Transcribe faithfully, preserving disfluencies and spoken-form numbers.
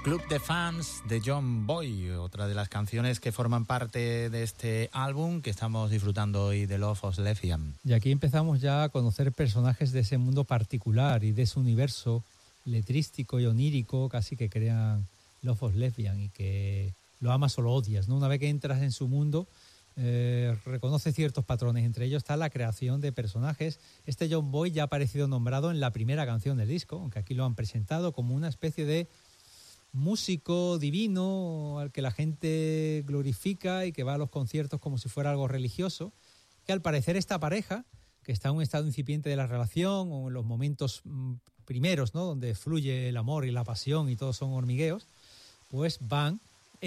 Club de Fans de John Boy, otra de las canciones que forman parte de este álbum que estamos disfrutando hoy de Love of Lesbian. Y aquí empezamos ya a conocer personajes de ese mundo particular y de ese universo letrístico y onírico casi que crean Love of Lesbian y que lo amas o lo odias, ¿no? Una vez que entras en su mundo, eh, reconoce ciertos patrones, entre ellos está la creación de personajes. Este John Boy ya ha aparecido nombrado en la primera canción del disco, aunque aquí lo han presentado como una especie de músico divino al que la gente glorifica y que va a los conciertos como si fuera algo religioso, que al parecer esta pareja, que está en un estado incipiente de la relación o en los momentos primeros, ¿no?, donde fluye el amor y la pasión y todos son hormigueos, pues van